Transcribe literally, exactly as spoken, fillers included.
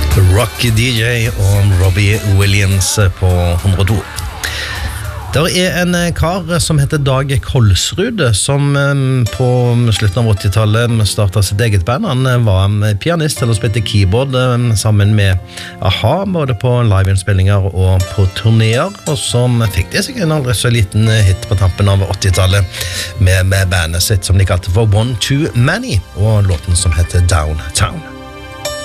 Rocky D J og Robbie Williams på hundre og to. Det er en kar som heter Dag Kolsrud, som på slutten av åttitallet startet sitt eget band. Han var pianist eller spilte keyboard sammen med A-ha, både på liveinnspillinger og på turnéer, og som fikk det seg en aldri så liten hit på tampen av åttitallet med, med bandet sitt som de kalte for One Too Many, og låten som heter Downtown.